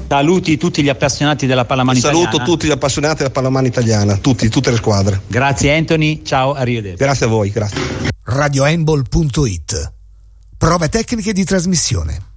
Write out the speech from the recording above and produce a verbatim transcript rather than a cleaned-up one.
Saluti tutti gli appassionati della pallamano italiana. Saluto tutti gli appassionati della pallamano italiana, tutti, tutte le squadre. Grazie Anthony, ciao, arrivederci. Grazie a voi, grazie. radio handball punto it. Prove tecniche di trasmissione.